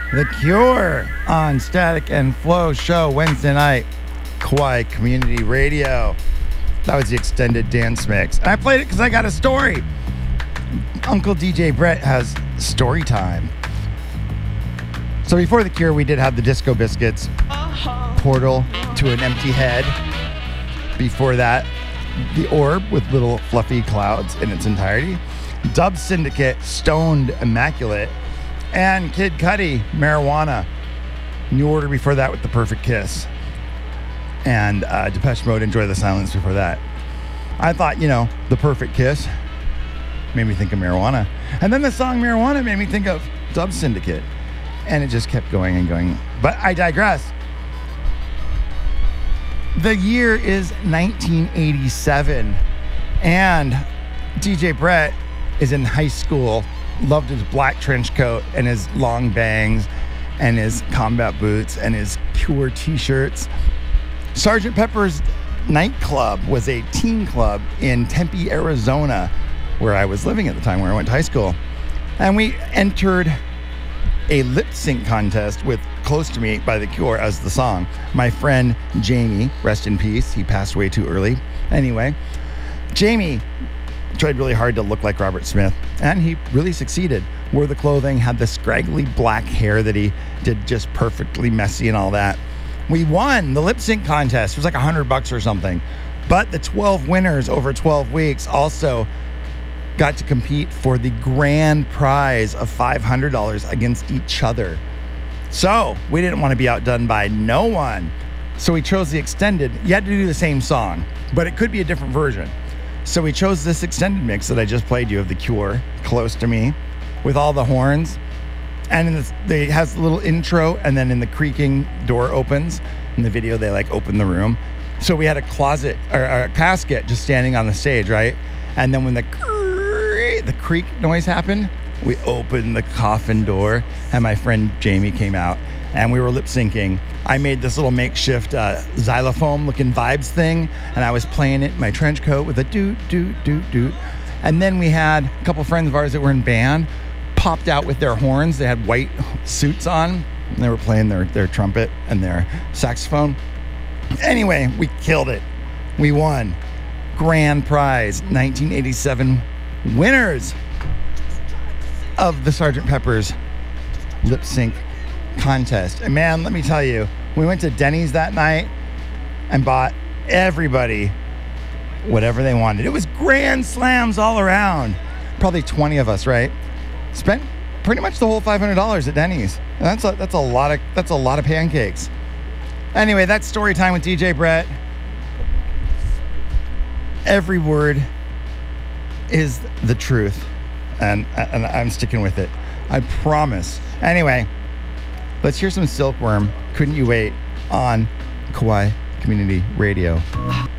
The Cure on Static and Flow Show Wednesday night, Kauai Community Radio. That was the extended dance mix. And I played it because I got a story. Uncle DJ Brett has story time. So before The Cure, we did have the Disco Biscuits, Portal to an Empty Head. Before that, The Orb with Little Fluffy Clouds in its entirety. Dub Syndicate, Stoned Immaculate. And Kid Cudi, Marijuana. New Order before that with The Perfect Kiss. And Depeche Mode, Enjoy the Silence before that. I thought, The Perfect Kiss made me think of Marijuana. And then the song Marijuana made me think of Dub Syndicate. And it just kept going and going. But I digress. The year is 1987. And DJ Brett is in high school. Loved his black trench coat and his long bangs and his combat boots and his Cure t-shirts. Sgt. Pepper's nightclub was a teen club in Tempe, Arizona, where I was living at the time, where I went to high school. And we entered a lip sync contest with Close to Me by The Cure as the song. My friend Jamie, rest in peace, he passed away too early. Anyway, Jamie tried really hard to look like Robert Smith, and he really succeeded. Wore the clothing, had the scraggly black hair that he did just perfectly messy and all that. We won the lip sync contest. It was like $100 or something. But the 12 winners over 12 weeks also got to compete for the grand prize of $500 against each other. So we didn't want to be outdone by no one. So we chose the extended. You had to do the same song, but it could be a different version. So we chose this extended mix that I just played you of The Cure, Close to Me, with all the horns. And it has a little intro, and then in the creaking door opens. In the video, they open the room. So we had a closet, or a casket just standing on the stage, right? And then when the creak noise happened, we opened the coffin door, and my friend Jamie came out, and we were lip syncing. I made this little makeshift xylophone looking vibes thing, and I was playing it in my trench coat with a doot, doot, doot, doot. And then we had a couple friends of ours that were in band popped out with their horns. They had white suits on, and they were playing their trumpet and their saxophone. Anyway, we killed it. We won. Grand prize, 1987 winners of the Sgt. Pepper's lip sync contest. And man, let me tell you, we went to Denny's that night and bought everybody whatever they wanted. It was grand slams all around. Probably 20 of us, right? Spent pretty much the whole $500 at Denny's. And that's a lot of pancakes. Anyway, that's story time with DJ Brett. Every word is the truth, and I'm sticking with it. I promise. Anyway, let's hear some Silkworm. Couldn't You Wait on Kauai Community Radio.